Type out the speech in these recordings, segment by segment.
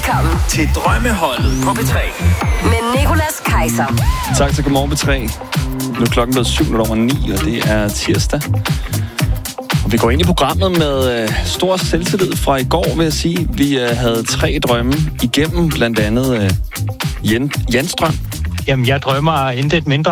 Velkommen til Drømmeholdet på P3 med Nicolas Kaiser. Tak til Godmorgen P3. Nu er klokken blevet 7:09, og det er tirsdag. Og vi går ind i programmet med stor selvtillid fra i går, vil jeg sige. Vi havde 3 drømme igennem, blandt andet Jens drøm. Jamen, jeg drømmer intet mindre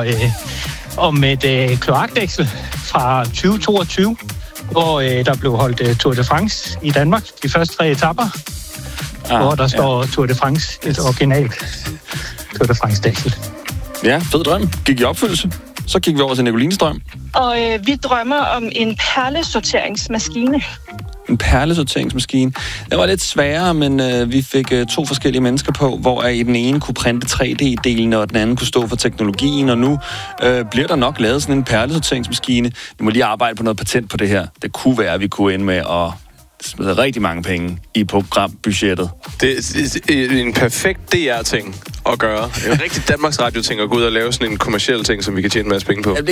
om et kloakdæksel fra 2022, hvor der blev holdt Tour de France i Danmark, de første 3 etaper, hvor der står Tour de France, et originalt Tour de France-dæksel. Ja, fed drøm. Gik i opfyldelse. Så gik vi over til Nicolines drøm. Og vi drømmer om en perlesorteringsmaskine. En perlesorteringsmaskine. Det var lidt sværere, men vi fik 2 forskellige mennesker på, hvor i den ene kunne printe 3D-delene, og den anden kunne stå for teknologien, og nu bliver der nok lavet sådan en perlesorteringsmaskine. Vi må lige arbejde på noget patent på det her. Det kunne være, at vi kunne ende med at smide rigtig mange penge i programbudgettet. Det er en perfekt DR-ting at gøre. En rigtig Danmarks Radio-ting at gå ud og lave sådan en kommerciel ting, som vi kan tjene en masse penge på.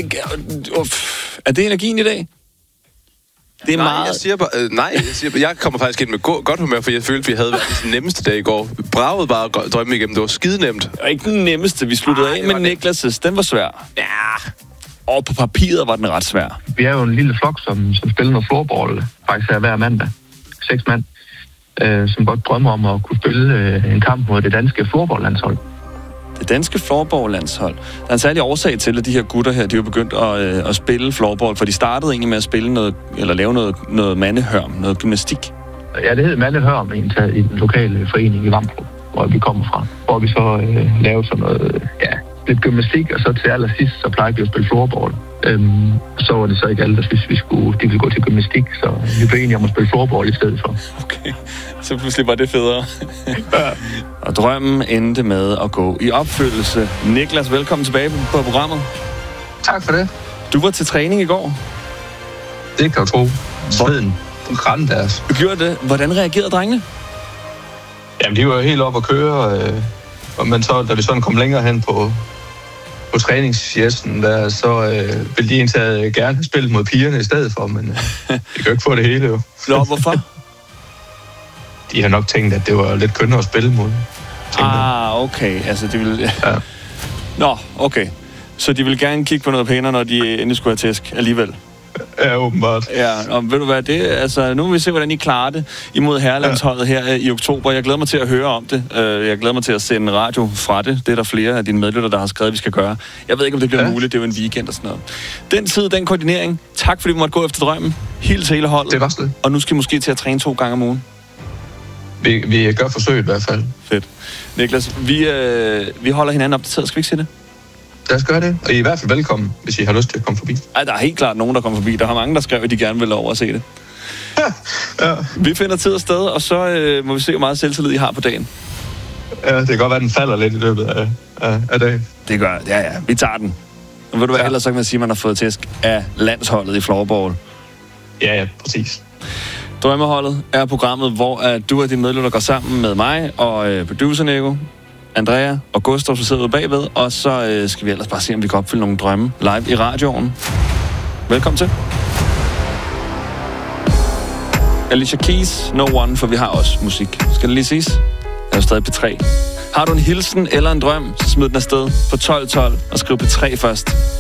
Er det energien i dag? Det er meget... Jeg kommer faktisk ind med godt humør, for jeg følte, vi havde været den nemmeste dag i går. Bragede bare at drømme igennem. Det var skide nemt. Og ikke den nemmeste. Vi sluttede af med Niklas'. Den var svær. Ja. Og på papiret var den ret svær. Vi er jo en lille flok, som spiller noget floorball, faktisk hver mandag. 6 mand, som godt drømmer om at kunne spille en kamp mod det danske floorballlandshold. Det danske floorball-landshold. Der er en særlig årsag til, at de her gutter her, de er begyndt at spille floorball, for de startede egentlig med at spille noget, eller lave noget mandehørm, noget gymnastik. Ja, det hedder mandehørm i den lokale forening i Vamdrup, hvor vi kommer fra. Hvor vi så laver sådan noget, lidt gymnastik, og så til allersidst, så plejer vi at spille floorball. Så var det så ikke alle, der synes, de ville gå til gymnastik, så vi blev enige om at spille floorball i stedet for. Okay, så pludselig var det federe. Og drømmen endte med at gå i opfyldelse. Niklas, velkommen tilbage på programmet. Tak for det. Du var til træning i går. Det kan du tro. Sveden. Den grændte deres. Du gjorde det. Hvordan reagerede drengene? Jamen, de var jo helt op at køre, men så, da vi sådan kom længere hen på træningsfjesten der, så ville de egentlig gerne have spillet mod pigerne i stedet for, men de kan jo ikke få det hele jo. Nå, hvorfor? De har nok tænkt, at det var lidt kønnere at spille mod. Okay. Altså, de ville... Ja. Nå, okay. Så de ville gerne kigge på noget pænere, når de endelig skulle have tæsk alligevel? Ja, åbenbart. Ja, og ved du hvad, nu vil vi se, hvordan I klarer det imod herrelandsholdet her i oktober. Jeg glæder mig til at høre om det. Jeg glæder mig til at sende radio fra det. Det er der flere af dine medlytter, der har skrevet, at vi skal gøre. Jeg ved ikke, om det bliver muligt. Det er jo en weekend og sådan noget. Den tid, den koordinering. Tak, fordi vi måtte gå efter drømmen. Hils hele holdet. Det var slet. Og nu skal I måske til at træne 2 gange om ugen. Vi gør forsøget i hvert fald. Fedt. Niklas, vi holder hinanden opdateret. Skal vi ikke sige det? Lad os gøre det. Og I er i hvert fald velkommen, hvis I har lyst til at komme forbi. Ej, der er helt klart nogen, der kommer forbi. Der har mange, der skrev, at de gerne vil over at se det. Ja. Vi finder tid og sted, og så må vi se, hvor meget selvtillid I har på dagen. Ja, det kan godt være, den falder lidt i løbet af dagen. Det gør ja. Vi tager den. Og ved du hvad, ellers så kan man sige, at man har fået tæsk af landsholdet i floorball. Ja, præcis. Drømmeholdet er programmet, hvor du og dine medlytter går sammen med mig og producer Nico, Andrea og Gustav, som sidder ude bagved, og så skal vi ellers bare se, om vi kan opfylde nogle drømme live i radioen. Velkommen til. Alicia Keys, No One, for vi har også musik. Skal det lige siges? Jeg er stadig P3. Har du en hilsen eller en drøm, så smid den afsted på 1212 og skriv P3 først.